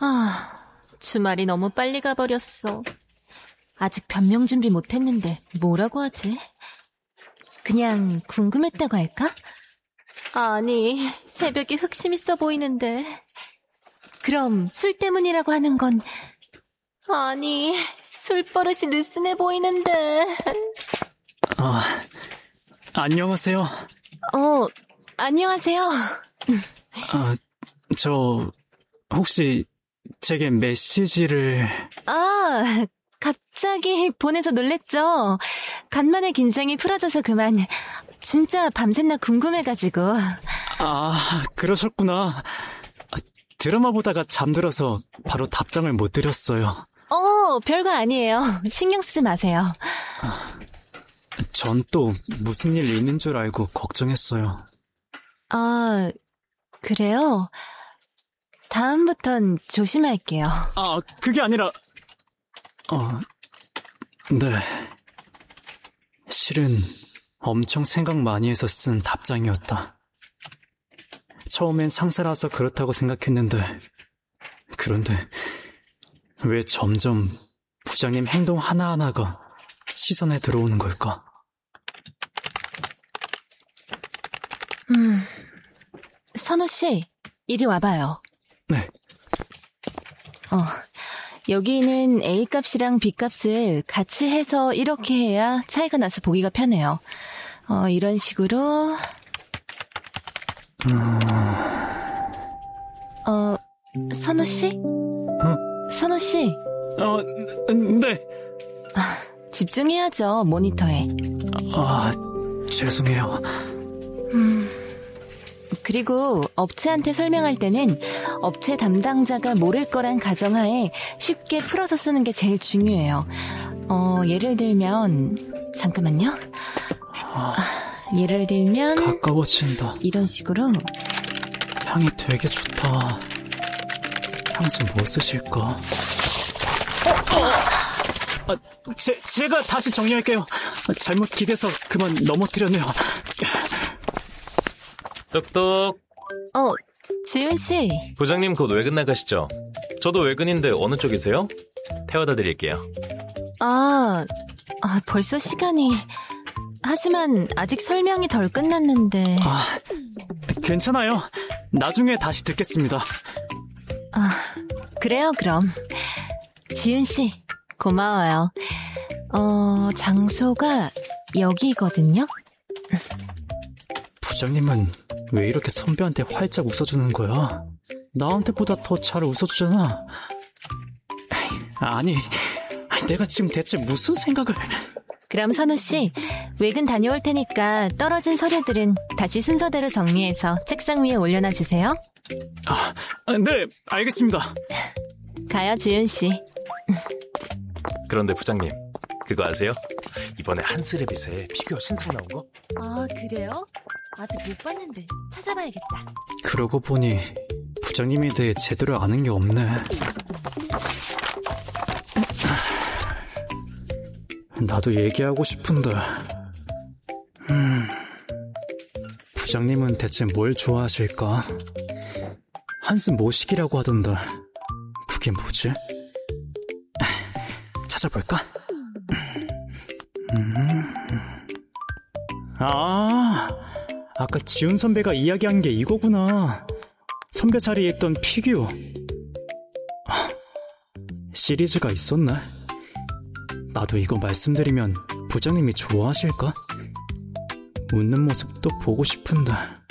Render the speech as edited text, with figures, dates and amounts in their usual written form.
주말이 너무 빨리 가버렸어. 아직 변명 준비 못했는데 뭐라고 하지? 그냥 궁금했다고 할까? 아니, 새벽에 흑심 있어 보이는데. 그럼 술 때문이라고 하는 건... 아니, 술버릇이 느슨해 보이는데. 안녕하세요. 안녕하세요. 저 혹시 제게 메시지를... 갑자기 보내서 놀랬죠? 간만에 긴장이 풀어져서 그만. 진짜 밤새나 궁금해가지고. 그러셨구나. 드라마 보다가 잠들어서 바로 답장을 못 드렸어요. 별거 아니에요. 신경 쓰지 마세요. 전 또 무슨 일 있는 줄 알고 걱정했어요. 그래요? 다음부턴 조심할게요. 그게 아니라... 네. 실은 엄청 생각 많이 해서 쓴 답장이었다. 처음엔 상사라서 그렇다고 생각했는데, 그런데 왜 점점 부장님 행동 하나하나가 시선에 들어오는 걸까? 선우씨, 이리 와봐요. 네. 여기는 A값이랑 B값을 같이 해서 이렇게 해야 차이가 나서 보기가 편해요. 이런 식으로. 선우씨? 선우씨? 네. 집중해야죠, 모니터에. 죄송해요. 그리고 업체한테 설명할 때는 업체 담당자가 모를 거란 가정하에 쉽게 풀어서 쓰는 게 제일 중요해요. 예를 들면, 잠깐만요. 예를 들면 가까워진다. 이런 식으로. 향이 되게 좋다. 향수 뭐 쓰실까? 제가 다시 정리할게요. 잘못 기대서 그만 넘어뜨렸네요. 똑똑. 지은씨. 부장님 곧 외근 나가시죠? 저도 외근인데 어느 쪽이세요? 태워다 드릴게요. 벌써 시간이... 하지만 아직 설명이 덜 끝났는데... 괜찮아요. 나중에 다시 듣겠습니다. 그래요, 그럼. 지은씨, 고마워요. 장소가 여기거든요? 부장님은 왜 이렇게 선배한테 활짝 웃어주는 거야? 나한테보다 더 잘 웃어주잖아. 아니, 내가 지금 대체 무슨 생각을... 그럼 선우씨, 외근 다녀올 테니까 떨어진 서류들은 다시 순서대로 정리해서 책상 위에 올려놔 주세요. 네, 알겠습니다. 가요, 지은씨. 그런데 부장님, 그거 아세요? 이번에 한스레빗에 피규어 신상 나온 거? 그래요? 아직 못 봤는데 찾아봐야겠다. 그러고 보니 부장님에 대해 제대로 아는 게 없네. 나도 얘기하고 싶은데. 부장님은 대체 뭘 좋아하실까? 한숨 모시기라고 하던데 그게 뭐지? 찾아볼까? 아까 지훈 선배가 이야기한 게 이거구나. 선배 자리에 있던 피규어. 시리즈가 있었네. 나도 이거 말씀드리면 부장님이 좋아하실까? 웃는 모습도 보고 싶은데.